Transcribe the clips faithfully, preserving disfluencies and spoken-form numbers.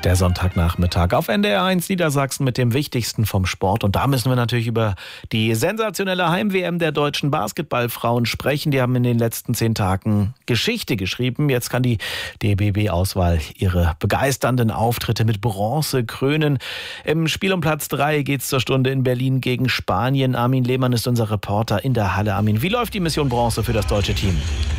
Der Sonntagnachmittag auf N D R eins Niedersachsen mit dem Wichtigsten vom Sport. Und da müssen wir natürlich über die sensationelle Heim-W M der deutschen Basketballfrauen sprechen. Die haben in den letzten zehn Tagen Geschichte geschrieben. Jetzt kann die D B B-Auswahl ihre begeisternden Auftritte mit Bronze krönen. Im Spiel um Platz drei geht es zur Stunde in Berlin gegen Spanien. Armin Lehmann ist unser Reporter in der Halle. Armin, wie läuft die Mission Bronze für das deutsche Team?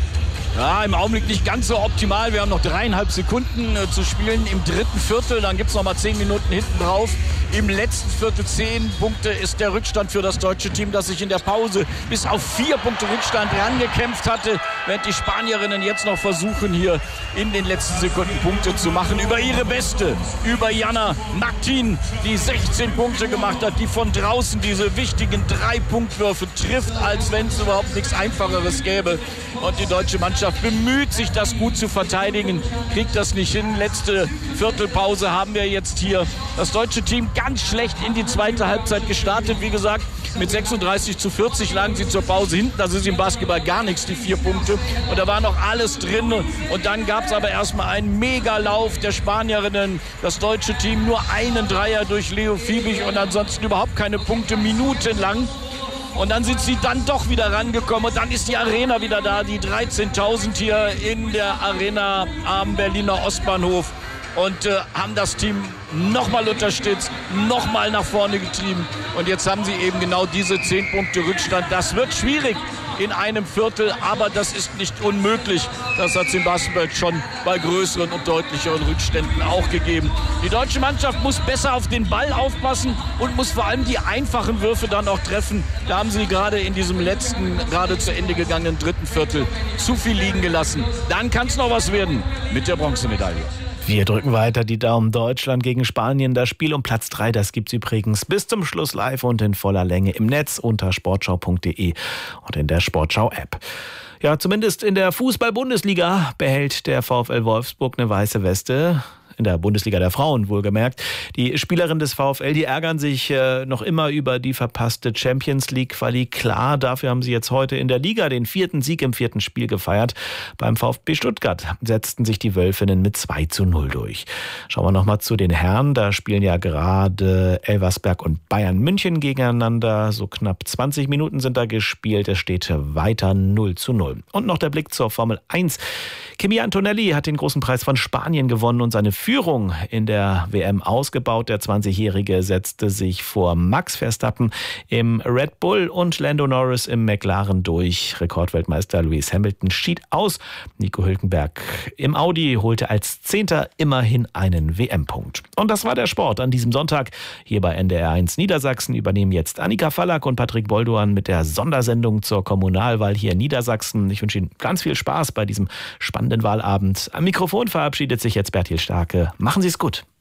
Ja, im Augenblick nicht ganz so optimal. Wir haben noch dreieinhalb Sekunden äh, zu spielen im dritten Viertel. Dann gibt es noch mal zehn Minuten hinten drauf. Im letzten Viertel zehn Punkte ist der Rückstand für das deutsche Team, das sich in der Pause bis auf vier Punkte Rückstand rangekämpft hatte, während die Spanierinnen jetzt noch versuchen, hier in den letzten Sekunden Punkte zu machen. Über ihre Beste, über Jana Martin, die sechzehn Punkte gemacht hat, die von draußen diese wichtigen drei Punktwürfe trifft, als wenn es überhaupt nichts Einfacheres gäbe. Und die deutsche Mannschaft bemüht sich, das gut zu verteidigen, kriegt das nicht hin. Letzte Viertelpause haben wir jetzt hier. Das deutsche Team ganz schlecht in die zweite Halbzeit gestartet. Wie gesagt, mit sechsunddreißig zu vierzig lagen sie zur Pause hinten. Das ist im Basketball gar nichts, die vier Punkte. Und da war noch alles drin. Und dann gab es aber erstmal einen Megalauf der Spanierinnen. Das deutsche Team nur einen Dreier durch Leo Fiebig und ansonsten überhaupt keine Punkte, minutenlang. Und dann sind sie dann doch wieder rangekommen und dann ist die Arena wieder da, die dreizehntausend hier in der Arena am Berliner Ostbahnhof und äh, haben das Team nochmal unterstützt, nochmal nach vorne getrieben und jetzt haben sie eben genau diese zehn Punkte Rückstand. Das wird schwierig in einem Viertel, aber das ist nicht unmöglich. Das hat es im Basketball schon bei größeren und deutlicheren Rückständen auch gegeben. Die deutsche Mannschaft muss besser auf den Ball aufpassen und muss vor allem die einfachen Würfe dann auch treffen. Da haben sie gerade in diesem letzten, gerade zu Ende gegangenen dritten Viertel zu viel liegen gelassen. Dann kann es noch was werden mit der Bronzemedaille. Wir drücken weiter die Daumen. Deutschland gegen Spanien. Das Spiel um Platz drei, das gibt's übrigens bis zum Schluss live und in voller Länge im Netz unter sportschau punkt de und in der Sportschau-App. Ja, zumindest in der Fußball-Bundesliga behält der VfL Wolfsburg eine weiße Weste. In der Bundesliga der Frauen wohlgemerkt. Die Spielerinnen des VfL, die ärgern sich äh, noch immer über die verpasste Champions League-Quali. Klar, dafür haben sie jetzt heute in der Liga den vierten Sieg im vierten Spiel gefeiert. Beim VfB Stuttgart setzten sich die Wölfinnen mit zwei zu null durch. Schauen wir nochmal zu den Herren. Da spielen ja gerade Elversberg und Bayern München gegeneinander. So knapp zwanzig Minuten sind da gespielt. Es steht weiter null zu null. Und noch der Blick zur Formel eins. Kimi Antonelli hat den großen Preis von Spanien gewonnen und seine Führung in der W M ausgebaut. Der zwanzigjährige setzte sich vor Max Verstappen im Red Bull und Lando Norris im McLaren durch. Rekordweltmeister Lewis Hamilton schied aus. Nico Hülkenberg im Audi holte als Zehnter immerhin einen W M-Punkt. Und das war der Sport an diesem Sonntag. Hier bei N D R eins Niedersachsen übernehmen jetzt Annika Fallack und Patrick Bolduan mit der Sondersendung zur Kommunalwahl hier in Niedersachsen. Ich wünsche Ihnen ganz viel Spaß bei diesem spannenden Wahlabend. Am Mikrofon verabschiedet sich jetzt Bertil Starke. Machen Sie es gut.